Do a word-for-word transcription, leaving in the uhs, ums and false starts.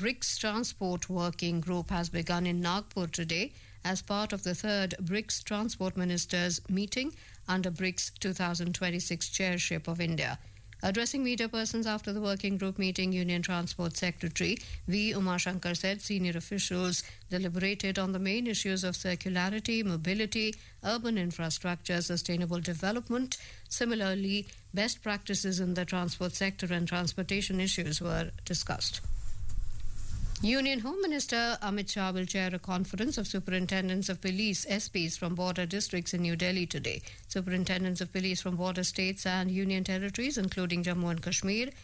BRICS Transport Working Group has begun in Nagpur today as part of the third BRICS Transport Ministers meeting under BRICS twenty twenty-six chairship of India. Addressing media persons after the working group meeting, Union Transport Secretary V. Umashankar said senior officials deliberated on the main issues of circularity, mobility, urban infrastructure, sustainable development. Similarly, best practices in the transport sector and transportation issues were discussed. Union Home Minister Amit Shah will chair a conference of superintendents of police S Ps from border districts in New Delhi today. Superintendents of police from border states and union territories, including Jammu and Kashmir,